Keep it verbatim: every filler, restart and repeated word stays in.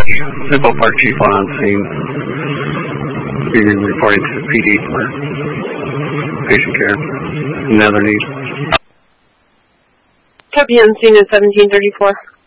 Central Park Chief on scene. You're reporting to P D for patient care and other needs. Copy on scene at seventeen thirty-four.